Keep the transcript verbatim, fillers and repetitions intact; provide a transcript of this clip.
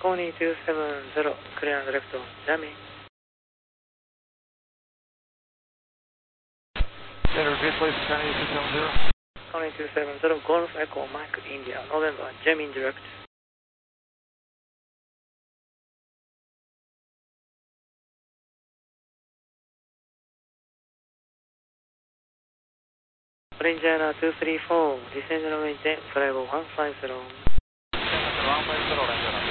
コニーにーセブンゼロ、クリアンドレフト、ジャミー。 Center, repeat please, County two seven zero. コニーにーセブンゼロ、ゴルフエコー、マイク、インディア、ノベンバー、ジャミー、ディレクト。オレンジアナにさんよん、ディセンドのウェイテン、フライボーいちごゼロ。 one five zero, Orange